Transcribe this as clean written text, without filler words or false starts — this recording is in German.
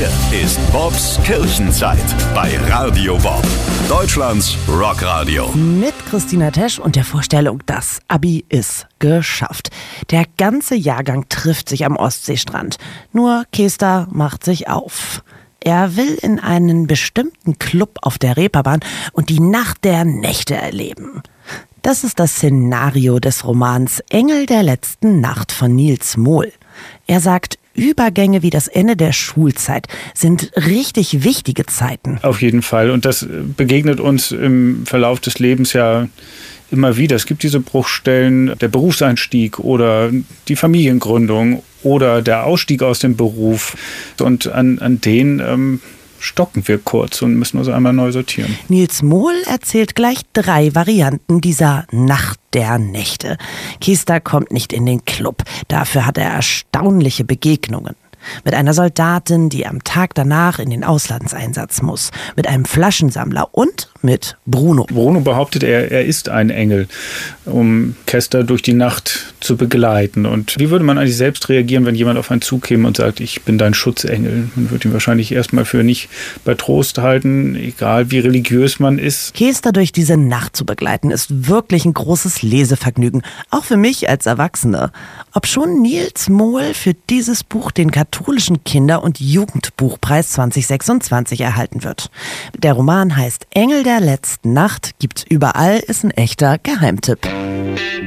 Hier ist Bobs Kirchenzeit bei Radio Bob, Deutschlands Rockradio. Mit Christina Tesch und der Vorstellung, das Abi ist geschafft. Der ganze Jahrgang trifft sich am Ostseestrand. Nur Kester macht sich auf. Er will in einen bestimmten Club auf der Reeperbahn und die Nacht der Nächte erleben. Das ist das Szenario des Romans Engel der letzten Nacht von Nils Mohl. Er sagt, Übergänge wie das Ende der Schulzeit sind richtig wichtige Zeiten. Auf jeden Fall. Und das begegnet uns im Verlauf des Lebens ja immer wieder. Es gibt diese Bruchstellen, der Berufseinstieg oder die Familiengründung oder der Ausstieg aus dem Beruf. Und an denen stocken wir kurz und müssen uns einmal neu sortieren. Nils Mohl erzählt gleich 3 Varianten dieser Nacht der Nächte. Kester kommt nicht in den Club. Dafür hat er erstaunliche Begegnungen. Mit einer Soldatin, die am Tag danach in den Auslandseinsatz muss. Mit einem Flaschensammler und mit Bruno. Bruno behauptet, er ist ein Engel, um Kester durch die Nacht zu begleiten. Und wie würde man eigentlich selbst reagieren, wenn jemand auf einen zukäme und sagt, ich bin dein Schutzengel? Man würde ihn wahrscheinlich erstmal für nicht bei Trost halten, egal wie religiös man ist. Kester durch diese Nacht zu begleiten, ist wirklich ein großes Lesevergnügen. Auch für mich als Erwachsene. Obschon Nils Mohl für dieses Buch den katholischen Kinder- und Jugendbuchpreis 2026 erhalten wird. Der Roman heißt Engel der letzten Nacht, gibt's überall, ist ein echter Geheimtipp.